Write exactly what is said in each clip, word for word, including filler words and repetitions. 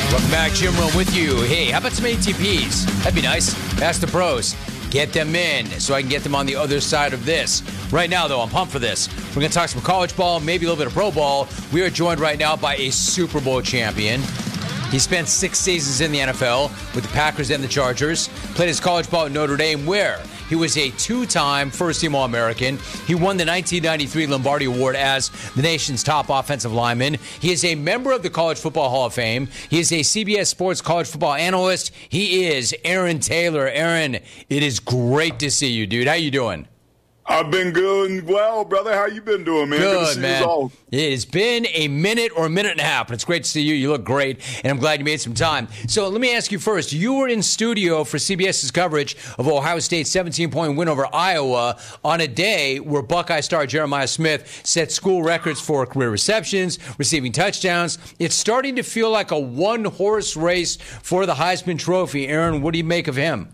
Welcome back, Jim Rome with you. Hey, how about some A T Ps? That'd be nice. Ask the pros. Get them in so I can get them on the other side of this. Right now, though, I'm pumped for this. We're going to talk some college ball, maybe a little bit of pro ball. We are joined right now by a Super Bowl champion. He spent six seasons in the N F L with the Packers and the Chargers. Played his college ball at Notre Dame, where he was a two-time first-team All-American. He won the nineteen ninety-three Lombardi Award as the nation's top offensive lineman. He is a member of the College Football Hall of Fame. He is a C B S Sports college football analyst. He is Aaron Taylor. Aaron, it is great to see you, dude. How you doing? I've been good well, brother. How you been doing, man? Good, good to see man. you all. It has been a minute or a minute and a half, but it's great to see you. You look great, and I'm glad you made some time. So let me ask you first. You were in studio for CBS's coverage of Ohio State's seventeen-point win over Iowa on a day where Buckeye star Jeremiah Smith set school records for career receptions, receiving touchdowns. It's starting to feel like a one-horse race for the Heisman Trophy. Aaron, what do you make of him?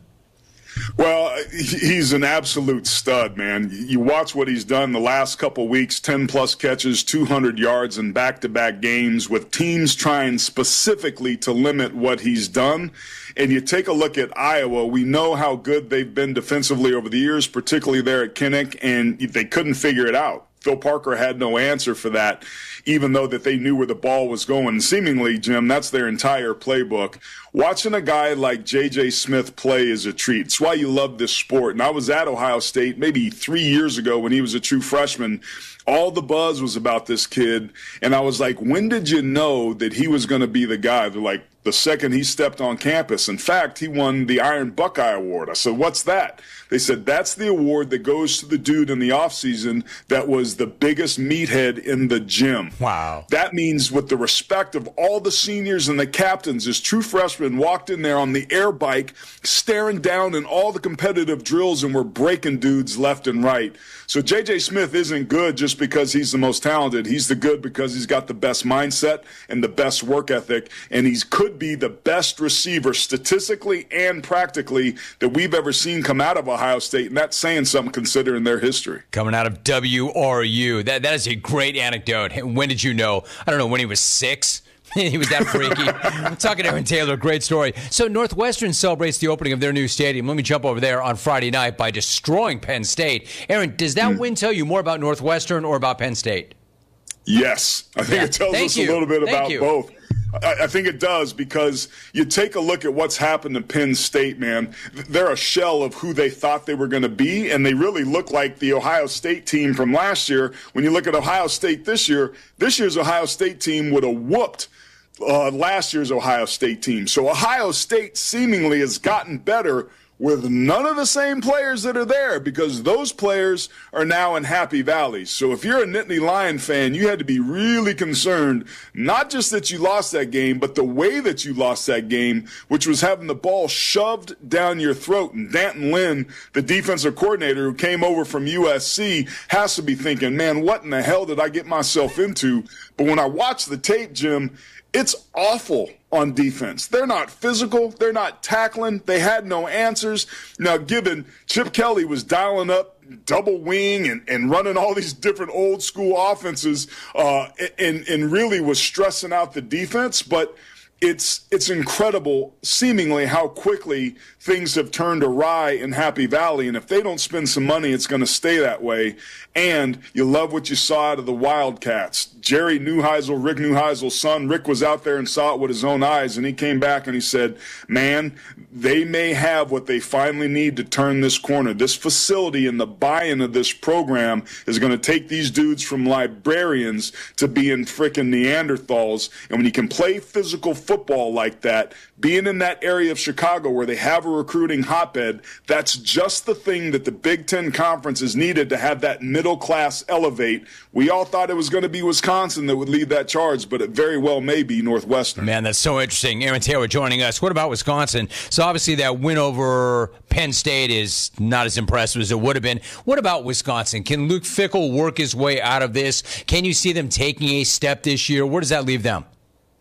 Well, he's an absolute stud, man. You watch what he's done the last couple weeks, ten-plus catches, two hundred yards in back-to-back games with teams trying specifically to limit what he's done. And you take a look at Iowa, we know how good they've been defensively over the years, particularly there at Kinnick, and they couldn't figure it out. Phil Parker had no answer for that, even though that they knew where the ball was going. Seemingly, Jim, that's their entire playbook. Watching a guy like J J. Smith play is a treat. It's why you love this sport. And I was at Ohio State maybe three years ago when he was a true freshman. All the buzz was about this kid. And I was like, when did you know that he was going to be the guy? They're like, the second he stepped on campus. In fact, he won the Iron Buckeye Award. I said, what's that? They said, that's the award that goes to the dude in the offseason that was the biggest meathead in the gym. Wow. That means with the respect of all the seniors and the captains, this true freshman walked in there on the air bike, staring down in all the competitive drills and were breaking dudes left and right. So J J. Smith isn't good just because he's the most talented. He's the good because he's got the best mindset and the best work ethic, and he could be the best receiver statistically and practically that we've ever seen come out of Ohio State, and that's saying something considering their history. Coming out of W R U. That That is a great anecdote. When did you know? I don't know, when he was six? He was that freaky. I'm talking to Aaron Taylor. Great story. So Northwestern celebrates the opening of their new stadium. Let me jump over there on Friday night by destroying Penn State. Aaron, does that mm. win tell you more about Northwestern or about Penn State? Yes. I think yeah. it tells Thank us you. a little bit Thank about you. both. I, I think it does, because you take a look at what's happened to Penn State, man. They're a shell of who they thought they were going to be, and they really look like the Ohio State team from last year. When you look at Ohio State this year, this year's Ohio State team would have whooped Uh, last year's Ohio State team. So Ohio State seemingly has gotten better with none of the same players that are there, because those players are now in Happy Valley. So if you're a Nittany Lion fan, you had to be really concerned, not just that you lost that game, but the way that you lost that game, which was having the ball shoved down your throat. And Danton Lynn, the defensive coordinator who came over from U S C, has to be thinking, man, what in the hell did I get myself into? But when I watch the tape, Jim, it's awful on defense. They're not physical. They're not tackling. They had no answers. Now, given Chip Kelly was dialing up double wing and, and running all these different old school offenses uh, and, and really was stressing out the defense, but it's it's incredible seemingly how quickly things have turned awry in Happy Valley. And if they don't spend some money, it's going to stay that way. And you love what you saw out of the Wildcats. Jerry Neuheisel, Rick Neuheisel's son, Rick was out there and saw it with his own eyes, and he came back and he said, man, they may have what they finally need to turn this corner. This facility and the buy-in of this program is going to take these dudes from librarians to being frickin' Neanderthals. And when you can play physical football like that, being in that area of Chicago where they have a recruiting hotbed, that's just the thing that the Big Ten Conference is needed to have that middle class elevate. We all thought it was going to be Wisconsin that would lead that charge, but it very well may be Northwestern. Man, that's so interesting. Aaron Taylor joining us. What about Wisconsin? So obviously that win over Penn State is not as impressive as it would have been. What about Wisconsin? Can Luke Fickell work his way out of this? Can you see them taking a step this year? Where does that leave them?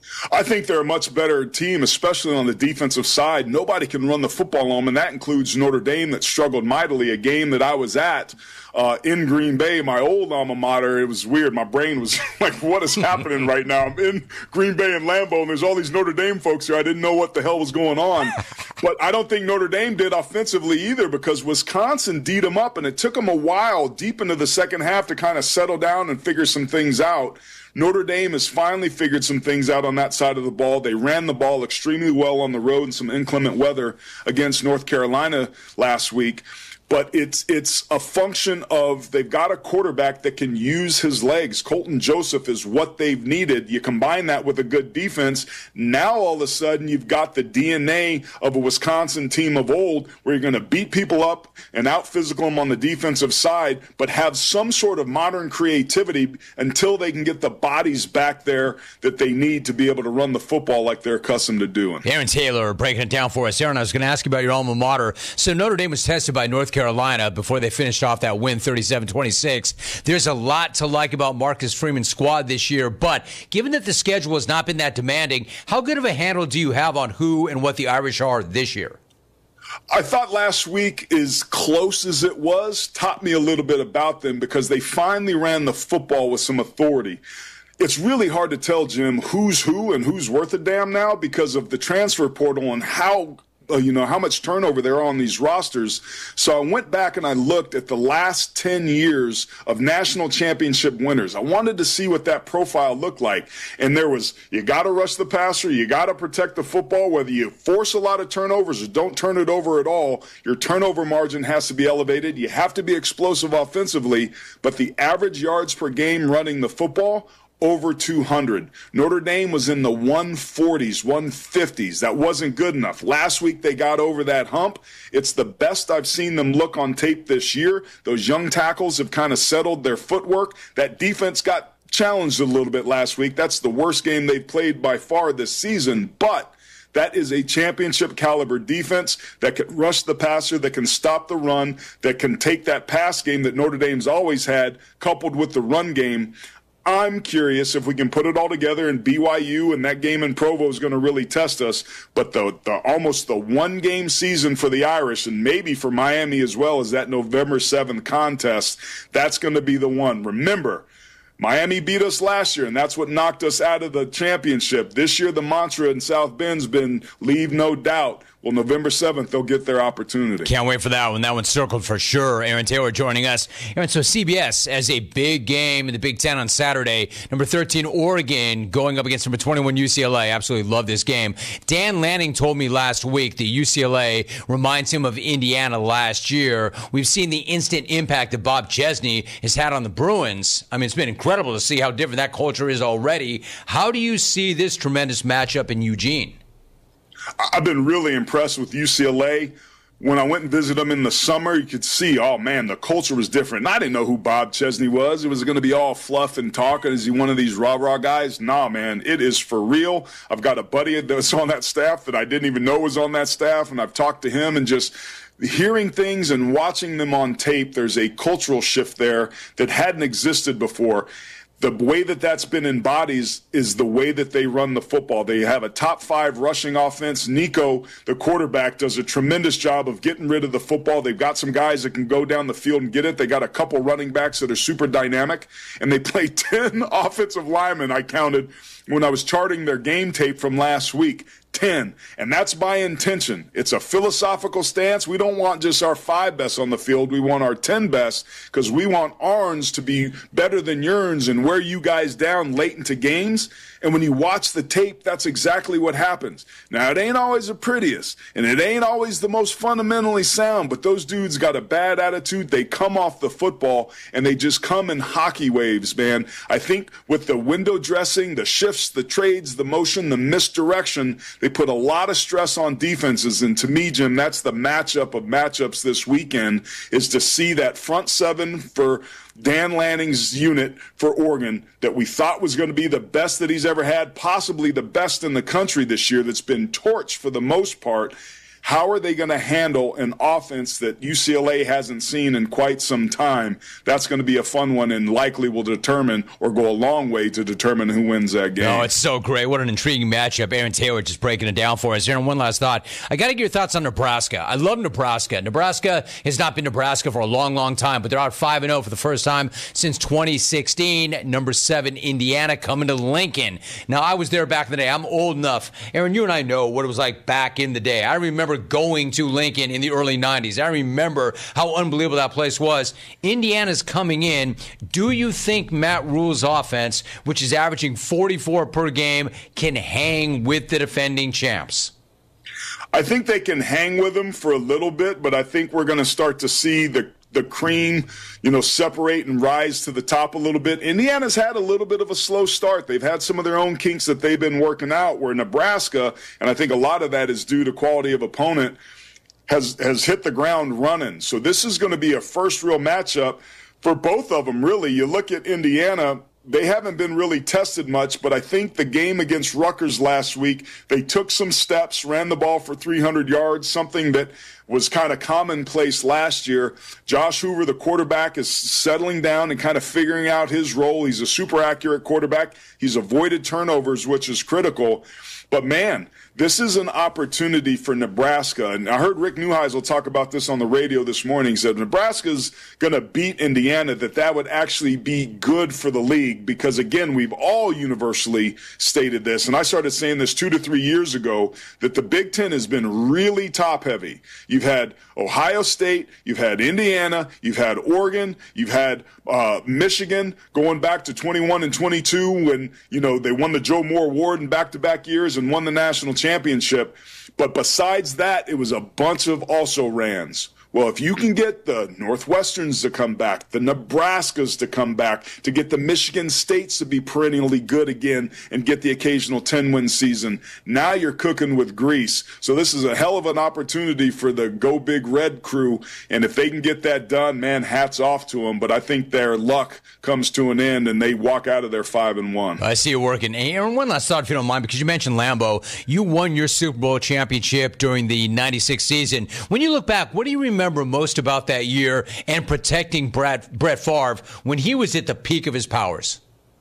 I think they're a much better team, especially on the defensive side. Nobody can run the football on them, and that includes Notre Dame that struggled mightily, a game that I was at uh, in Green Bay, my old alma mater. It was weird. My brain was like, what is happening right now? I'm in Green Bay and Lambeau, and there's all these Notre Dame folks here. I didn't know what the hell was going on. But I don't think Notre Dame did offensively either, because Wisconsin D'd them up, and it took them a while deep into the second half to kind of settle down and figure some things out. Notre Dame has finally figured some things out on that side of the ball. They ran the ball extremely well on the road in some inclement weather against North Carolina last week. But it's it's a function of they've got a quarterback that can use his legs. Colton Joseph is what they've needed. You combine that with a good defense. Now all of a sudden you've got the D N A of a Wisconsin team of old, where you're going to beat people up and out-physical them on the defensive side, but have some sort of modern creativity until they can get the bodies back there that they need to be able to run the football like they're accustomed to doing. Aaron Taylor breaking it down for us. Aaron, I was going to ask you about your alma mater. So Notre Dame was tested by North Carolina before they finished off that win thirty-seven twenty-six. There's a lot to like about Marcus Freeman's squad this year, but given that the schedule has not been that demanding, how good of a handle do you have on who and what the Irish are this year? I thought last week, as close as it was, taught me a little bit about them, because they finally ran the football with some authority. It's really hard to tell, Jim, who's who and who's worth a damn now because of the transfer portal and how Uh, you know, how much turnover there are on these rosters. So I went back and I looked at the last ten years of national championship winners. I wanted to see what that profile looked like. And there was, you got to rush the passer, you got to protect the football, whether you force a lot of turnovers or don't turn it over at all, your turnover margin has to be elevated. You have to be explosive offensively, but the average yards per game running the football, over two hundred. Notre Dame was in the one forties, one fifties. That wasn't good enough. Last week they got over that hump. It's the best I've seen them look on tape this year. Those young tackles have kind of settled their footwork. That defense got challenged a little bit last week. That's the worst game they've played by far this season, but that is a championship caliber defense that can rush the passer, that can stop the run, that can take that pass game that Notre Dame's always had, coupled with the run game. I'm curious if we can put it all together, and B Y U and that game in Provo is going to really test us. But the, the almost the one-game season for the Irish, and maybe for Miami as well, is that November seventh contest. That's going to be the one. Remember, Miami beat us last year, and that's what knocked us out of the championship. This year, the mantra in South Bend's been leave no doubt. Well, November seventh, they'll get their opportunity. Can't wait for that one. That one's circled for sure. Aaron Taylor joining us. Aaron, so C B S has a big game in the Big Ten on Saturday. Number thirteen, Oregon, going up against number twenty-one, U C L A. Absolutely love this game. Dan Lanning told me last week that U C L A reminds him of Indiana last year. We've seen the instant impact that Bob Chesney has had on the Bruins. I mean, it's been incredible to see how different that culture is already. How do you see this tremendous matchup in Eugene? I've been really impressed with U C L A. When I went and visited them in the summer, you could see, oh, man, the culture was different. And I didn't know who Bob Chesney was. It was going to be all fluff and talk. Is he one of these rah-rah guys? Nah, man, it is for real. I've got a buddy that's on that staff that I didn't even know was on that staff, and I've talked to him, and just hearing things and watching them on tape, there's a cultural shift there that hadn't existed before. The way that that's been embodied is the way that they run the football. They have a top five rushing offense. Nico, the quarterback, does a tremendous job of getting rid of the football. They've got some guys that can go down the field and get it. They got a couple running backs that are super dynamic. And they play ten offensive linemen, I counted, when I was charting their game tape from last week. ten. And that's by intention. It's a philosophical stance. We don't want just our five best on the field. We want our ten best, because we want ours to be better than yours and wear you guys down late into games. And when you watch the tape, that's exactly what happens. Now, it ain't always the prettiest, and it ain't always the most fundamentally sound, but those dudes got a bad attitude. They come off the football, and they just come in hockey waves, man. I think with the window dressing, the shifts, the trades, the motion, the misdirection, they put a lot of stress on defenses. And to me, Jim, that's the matchup of matchups this weekend, is to see that front seven for Dan Lanning's unit for Oregon that we thought was going to be the best that he's ever had, possibly the best in the country this year, that's been torched for the most part. how are they going to handle an offense that U C L A hasn't seen in quite some time? That's going to be a fun one and likely will determine or go a long way to determine who wins that game. Oh, it's so great. What an intriguing matchup. Aaron Taylor just breaking it down for us. Aaron, one last thought. I got to get your thoughts on Nebraska. I love Nebraska. Nebraska has not been Nebraska for a long, long time, but they're out five and oh for the first time since twenty sixteen. Number seven, Indiana, coming to Lincoln. Now, I was there back in the day. I'm old enough. Aaron, you and I know what it was like back in the day. I remember going to Lincoln in the early nineties. I remember how unbelievable that place was. Indiana's coming in. Do you think Matt Rhule's offense, which is averaging forty-four per game, can hang with the defending champs? I think they can hang with them for a little bit, but I think we're going to start to see the the cream, you know, separate and rise to the top a little bit. Indiana's had a little bit of a slow start. They've had some of their own kinks that they've been working out, where Nebraska, and I think a lot of that is due to quality of opponent, has has hit the ground running. So this is going to be a first real matchup for both of them, really. You look at Indiana, they haven't been really tested much, but I think the game against Rutgers last week, they took some steps, ran the ball for three hundred yards, something that was kind of commonplace last year. Josh Hoover, the quarterback, is settling down and kind of figuring out his role. He's a super accurate quarterback. He's avoided turnovers, which is critical. But, man, this is an opportunity for Nebraska. And I heard Rick Neuheisel talk about this on the radio this morning. He said Nebraska's going to beat Indiana, that that would actually be good for the league because, again, we've all universally stated this. And I started saying this two to three years ago, that the Big Ten has been really top-heavy. You've had Ohio State, you've had Indiana, you've had Oregon, you've had uh, Michigan going back to twenty-one and twenty-two when, you know, they won the Joe Moore Award in back-to-back years and won the national championship. But besides that, it was a bunch of also-rans. Well, if you can get the Northwesterns to come back, the Nebraskas to come back, to get the Michigan States to be perennially good again and get the occasional ten-win season, now you're cooking with grease. So this is a hell of an opportunity for the Go Big Red crew, and if they can get that done, man, hats off to them. But I think their luck comes to an end, and they walk out of there five and one. I see it working. Aaron, one last thought, if you don't mind, because you mentioned Lambeau. You won your Super Bowl championship during the ninety-six season. When you look back, what do you remember most about that year and protecting Brett, Brett Favre when he was at the peak of his powers?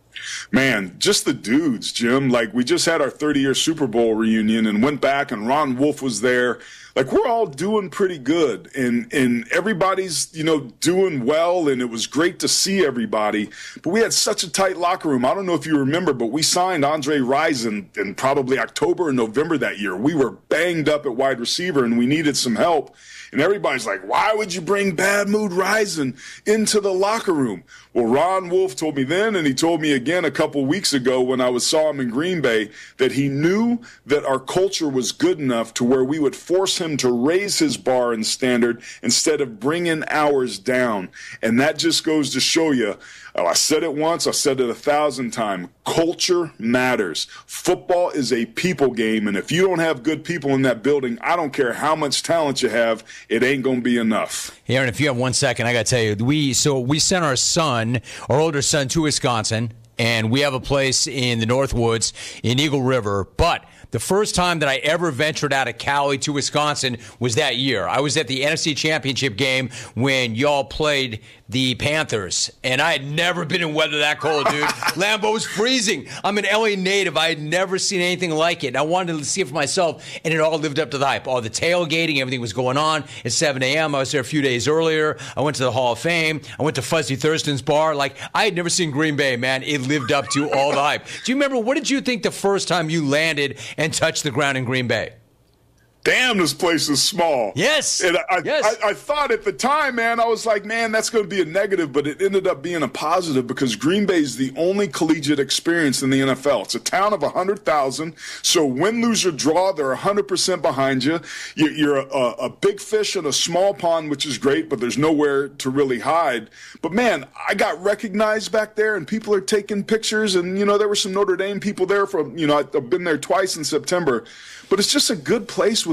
Man, just the dudes, Jim. Like, we just had our thirty-year Super Bowl reunion and went back, and Ron Wolf was there. Like, we're all doing pretty good, and and everybody's, you know, doing well, and it was great to see everybody. But we had such a tight locker room. I don't know if you remember, but we signed Andre Rison in, in probably October and November that year. We were banged up at wide receiver, and we needed some help. And everybody's like, why would you bring Bad Mood Rison into the locker room? Well, Ron Wolf told me then, and he told me again a couple weeks ago when I was saw him in Green Bay, that he knew that our culture was good enough to where we would force him to raise his bar and standard instead of bringing ours down. And that just goes to show you, oh, I said it once, I said it a thousand times, culture matters. Football is a people game, and if you don't have good people in that building, I don't care how much talent you have, it ain't going to be enough. Aaron, if you have one second, I got to tell you, we so we sent our son, our older son, to Wisconsin, and we have a place in the Northwoods in Eagle River, but the first time that I ever ventured out of Cali to Wisconsin was that year. I was at the N F C Championship game when y'all played the Panthers, and I had never been in weather that cold, dude. Lambeau was freezing. I'm an L A native. I had never seen anything like it, and I wanted to see it for myself, and it all lived up to the hype. All the tailgating, everything was going on at seven a.m. I was there a few days earlier. I went to the Hall of Fame. I went to Fuzzy Thurston's bar. Like, I had never seen Green Bay, man. It lived up to all the hype. Do you remember, what did you think the first time you landed and touched the ground in Green Bay? Damn, this place is small. Yes. And I, yes. I, I thought at the time, man, I was like, man, that's going to be a negative, but it ended up being a positive because Green Bay is the only collegiate experience in the N F L. It's a town of one hundred thousand, so win, lose, or draw, they're one hundred percent behind you. You're a, a big fish in a small pond, which is great, but there's nowhere to really hide. But, man, I got recognized back there, and people are taking pictures, and, you know, there were some Notre Dame people there from, you know, I've been there twice in September. But it's just a good place with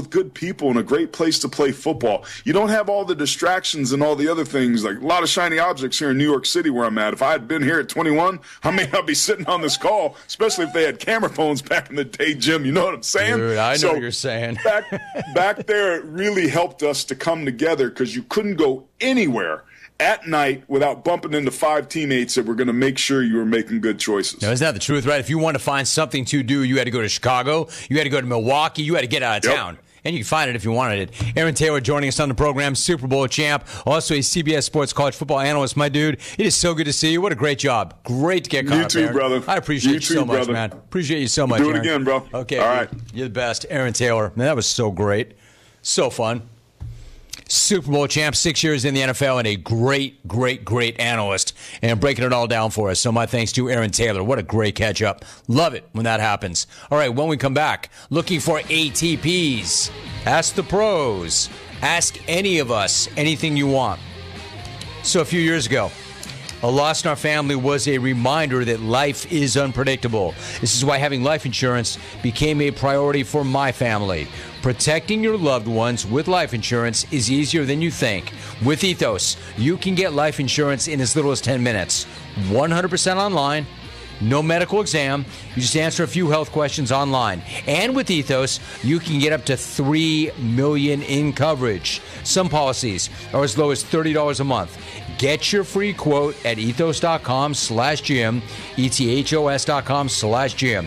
with good people and a great place to play football. You don't have all the distractions and all the other things, like a lot of shiny objects here in New York City where I'm at. If I had been here at twenty-one, I may not be sitting on this call, especially if they had camera phones back in the day, Jim. You know what I'm saying? Dude, I know so what you're saying. back, back there, it really helped us to come together because you couldn't go anywhere at night without bumping into five teammates that were going to make sure you were making good choices. Now, isn't that the truth, right? If you want to find something to do, you had to go to Chicago, you had to go to Milwaukee, you had to get out of Yep. town. And you can find it if you wanted it. Aaron Taylor joining us on the program, Super Bowl champ, also a C B S Sports college football analyst. My dude, it is so good to see you. What a great job. Great to get caught You up, too, Aaron. brother. I appreciate You you, too, so much, brother. man. Appreciate you so much, Do it Aaron. again, bro. Okay. All right. You're the best. Aaron Taylor. Man, that was so great. So fun. Super Bowl champ, six years in the N F L, and a great, great, great analyst, and breaking it all down for us. So my thanks to Aaron Taylor. What a great catch-up. Love it when that happens. All right, when we come back, looking for A T Ps. Ask the pros. Ask any of us anything you want. So a few years ago, a loss in our family was a reminder that life is unpredictable. This is why having life insurance became a priority for my family. Protecting your loved ones with life insurance is easier than you think. With Ethos, you can get life insurance in as little as ten minutes. one hundred percent online. No medical exam. You just answer a few health questions online. And with Ethos, you can get up to three million dollars in coverage. Some policies are as low as thirty dollars a month. Get your free quote at ethos.com slash Jim, ethos.com slash Jim,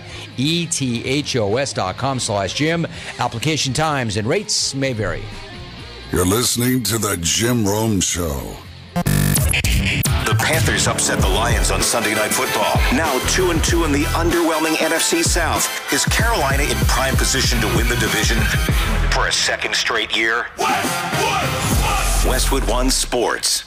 ethos.com slash Jim. Application times and rates may vary. You're listening to The Jim Rome Show. The Panthers upset the Lions on Sunday Night Football. Now two and two in the underwhelming N F C South. Is Carolina in prime position to win the division for a second straight year? Westwood One Sports.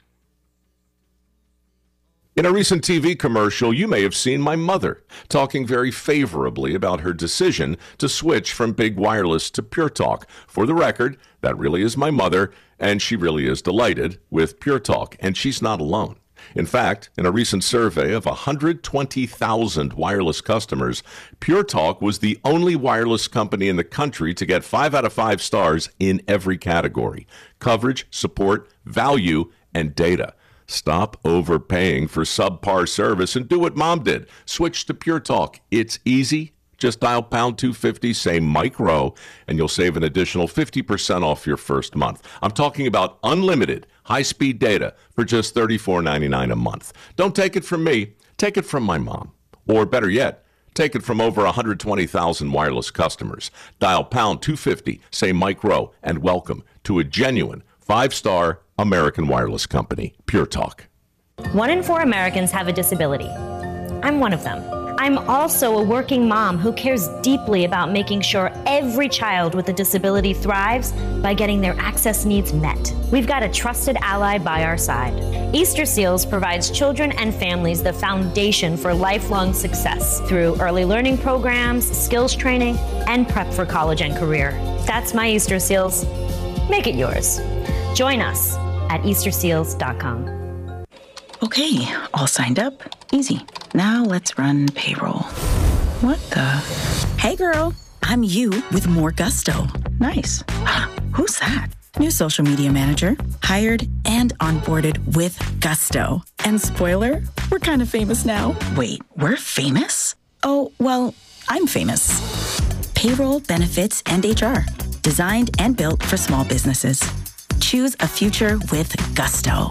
In a recent T V commercial, you may have seen my mother talking very favorably about her decision to switch from Big Wireless to Pure Talk. For the record, that really is my mother, and she really is delighted with Pure Talk, and she's not alone. In fact, in a recent survey of one hundred twenty thousand wireless customers, Pure Talk was the only wireless company in the country to get five out of five stars in every category: coverage, support, value, and data. Stop overpaying for subpar service and do what Mom did. Switch to Pure Talk. It's easy. Just dial pound two fifty, say Mike Rowe, and you'll save an additional fifty percent off your first month. I'm talking about unlimited high-speed data for just thirty-four ninety-nine a month. Don't take it from me. Take it from my mom. Or better yet, take it from over one hundred twenty thousand wireless customers. Dial pound two fifty, say Mike Rowe, and welcome to a genuine five-star American wireless company, Pure Talk. One in four Americans have a disability. I'm one of them. I'm also a working mom who cares deeply about making sure every child with a disability thrives by getting their access needs met. We've got a trusted ally by our side. Easter Seals provides children and families the foundation for lifelong success through early learning programs, skills training, and prep for college and career. That's my Easter Seals. Make it yours. Join us at easter seals dot com. Okay, all signed up. Easy. Now let's run payroll. What the? Hey girl, I'm you with more gusto. Nice. Who's that? New social media manager. Hired and onboarded with gusto. And spoiler, we're kind of famous now. Wait, we're famous? Oh, well, I'm famous. Payroll, benefits, and H R. Designed and built for small businesses. Choose a future with gusto.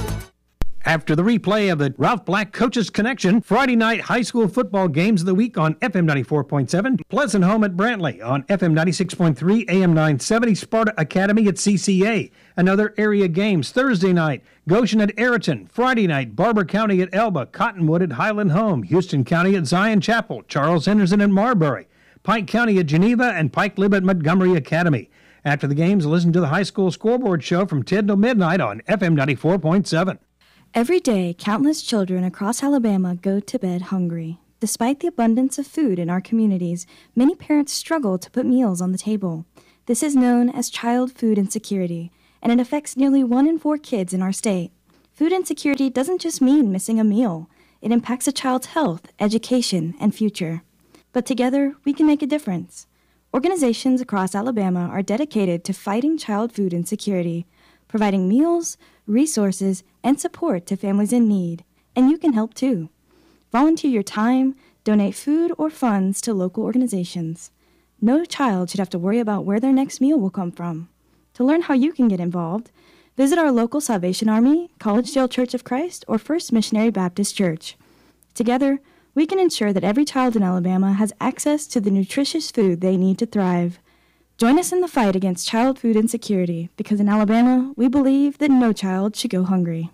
After the replay of the Ralph Black Coaches Connection, Friday night high school football games of the week on F M ninety-four point seven, Pleasant Home at Brantley on F M ninety-six point three, A M nine seventy, Sparta Academy at C C A. Another area games Thursday night, Goshen at Ayrton. Friday night, Barber County at Elba, Cottonwood at Highland Home, Houston County at Zion Chapel, Charles Henderson at Marbury, Pike County at Geneva, and Pike Lib at Montgomery Academy. After the games, listen to the high school scoreboard show from ten to midnight on F M ninety-four point seven. Every day, countless children across Alabama go to bed hungry. Despite the abundance of food in our communities, many parents struggle to put meals on the table. This is known as child food insecurity, and it affects nearly one in four kids in our state. Food insecurity doesn't just mean missing a meal. It impacts a child's health, education, and future. But together, we can make a difference. Organizations across Alabama are dedicated to fighting child food insecurity, providing meals, resources, and support to families in need, and you can help too. Volunteer your time, donate food or funds to local organizations. No child should have to worry about where their next meal will come from. To learn how you can get involved, visit our local Salvation Army, Collegedale Church of Christ, or First Missionary Baptist Church. Together, we can ensure that every child in Alabama has access to the nutritious food they need to thrive. Join us in the fight against child food insecurity, because in Alabama, we believe that no child should go hungry.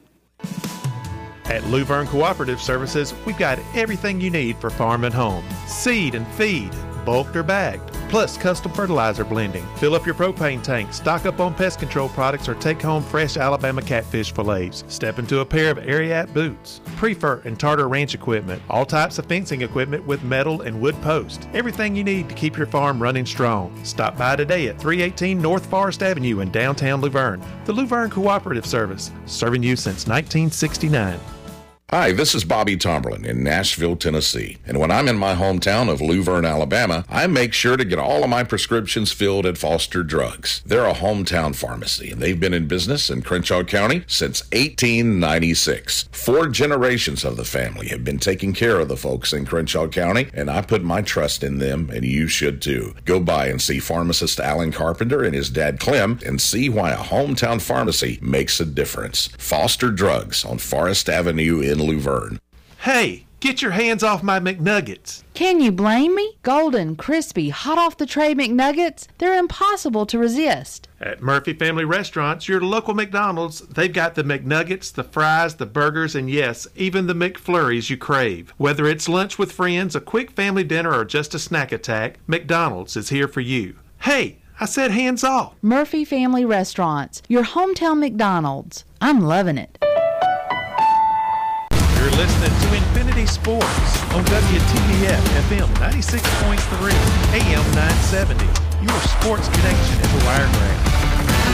At Luverne Cooperative Services, we've got everything you need for farm and home. Seed and feed, bulked or bagged, plus custom fertilizer blending. Fill up your propane tank, stock up on pest control products, or take home fresh Alabama catfish fillets. Step into a pair of Ariat boots, Prefer and Tartar Ranch equipment, all types of fencing equipment with metal and wood posts. Everything you need to keep your farm running strong. Stop by today at three eighteen North Forest Avenue in downtown Luverne. The Luverne Cooperative Service, serving you since nineteen sixty-nine. Hi, this is Bobby Tomberlin in Nashville, Tennessee. And when I'm in my hometown of Luverne, Alabama, I make sure to get all of my prescriptions filled at Foster Drugs. They're a hometown pharmacy, and they've been in business in Crenshaw County since eighteen ninety-six. Four generations of the family have been taking care of the folks in Crenshaw County, and I put my trust in them, and you should too. Go by and see pharmacist Alan Carpenter and his dad Clem and see why a hometown pharmacy makes a difference. Foster Drugs on Forest Avenue in Luverne. Hey, get your hands off my McNuggets. Can you blame me? Golden, crispy, hot off the tray McNuggets, they're impossible to resist. At Murphy Family Restaurants, your local McDonald's, they've got the McNuggets, the fries, the burgers, and yes, even the McFlurries you crave. Whether it's lunch with friends, a quick family dinner, or just a snack attack, McDonald's is here for you. Hey, I said hands off. Murphy Family Restaurants, your hometown McDonald's. I'm loving it. You're listening to Infinity Sports on W T B F F M ninety-six point three, A M nine seventy. Your sports connection is Wiregrass.